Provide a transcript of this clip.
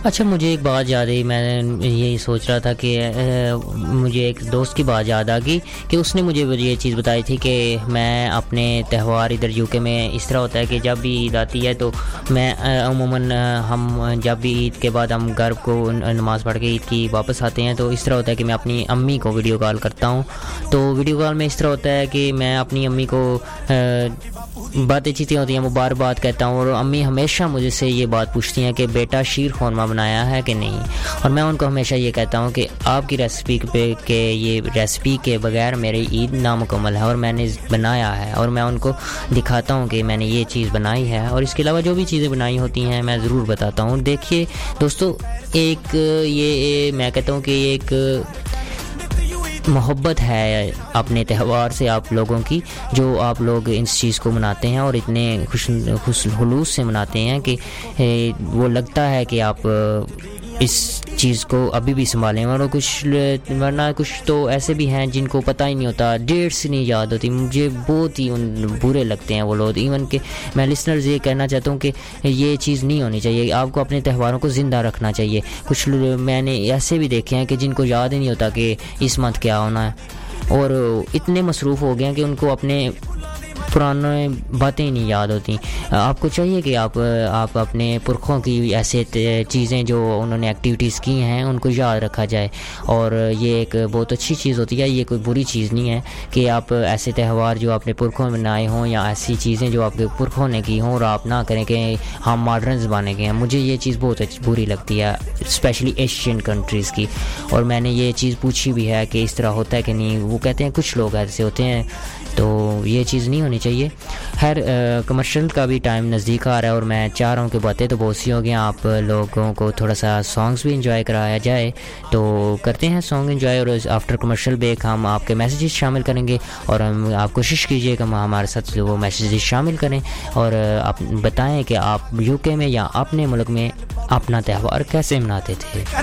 अच्छा, मुझे एक बात याद आई। मैं यही सोच रहा था कि मुझे एक दोस्त की बात याद आ गई कि उसने मुझे ये चीज़ बताई थी कि मैं अपने त्यौहार इधर यूके में इस तरह होता है कि जब भी ईद आती है तो मैं अमूमन हम जब भी ईद के बाद हम घर को नमाज़ पढ़ के ईद की वापस आते हैं तो इस तरह होता है कि मैं अपनी अम्मी को वीडियो कॉल करता हूँ। तो वीडियो कॉल में इस तरह होता है कि मैं अपनी अम्मी को बातें चीज़ें होती हैं वो बार बात कहता हूँ और अम्मी हमेशा मुझे से ये बात पूछती हैं कि बेटा शीर खुरमा बनाया है कि नहीं। और मैं उनको हमेशा ये कहता हूँ कि आपकी रेसिपी पे के ये रेसिपी के बगैर मेरी ईद नामुकम्मल है और मैंने बनाया है। और मैं उनको दिखाता हूँ कि मैंने ये चीज़ बनाई है और इसके अलावा जो भी चीज़ें बनाई होती हैं मैं ज़रूर बताता हूँ। देखिए दोस्तों, एक ये मैं कहता हूँ कि एक मोहब्बत है अपने त्यौहार से आप लोगों की, जो आप लोग इस चीज़ को मनाते हैं और इतने खुशहुलूस से मनाते हैं कि वो लगता है कि आप इस चीज़ को अभी भी संभालें। और वरना कुछ तो ऐसे भी हैं जिनको पता ही नहीं होता, डेट्स नहीं याद होती। मुझे बहुत ही बुरे लगते हैं वो लोग। इवन कि मैं लिसनर्स ये कहना चाहता हूँ कि ये चीज़ नहीं होनी चाहिए। आपको अपने त्योहारों को ज़िंदा रखना चाहिए। कुछ मैंने ऐसे भी देखे हैं कि जिनको याद ही नहीं होता कि इस मंथ क्या होना है और इतने मसरूफ़ हो गए हैं कि उनको अपने पुराने बातें ही नहीं याद होती। आपको चाहिए कि आप अपने पुरखों की ऐसे चीज़ें जो उन्होंने एक्टिविटीज़ की हैं उनको याद रखा जाए। और ये एक बहुत अच्छी चीज़ होती है, ये कोई बुरी चीज़ नहीं है कि आप ऐसे त्यौहार जो अपने पुरखों में बनाए हों या ऐसी चीज़ें जो आपके पुरखों ने की हों और आप ना करें कि हम मॉडर्न ज़माने के हैं। मुझे ये चीज़ बहुत बुरी लगती है, स्पेशली एशियन कंट्रीज़ की। और मैंने ये चीज़ पूछी भी है कि इस तरह होता है कि नहीं। वो कहते हैं कुछ लोग ऐसे होते हैं, तो ये चीज़ नहीं होनी चाहिए। खैर कमर्शियल का भी टाइम नज़दीक आ रहा है और मैं चाह रहा हूँ कि बातें तो बहुत सी हो गई, आप लोगों को थोड़ा सा सॉन्ग्स भी इंजॉय कराया जाए। तो करते हैं सॉन्ग इंजॉय और आफ्टर कमर्शियल ब्रेक हम आपके मैसेजेस शामिल करेंगे और हम आप कोशिश कीजिए कि हमारे साथ वो मैसेजेस शामिल करें और आप बताएं कि आप यूके में या अपने मुल्क में अपना त्यौहार कैसे मनाते थे।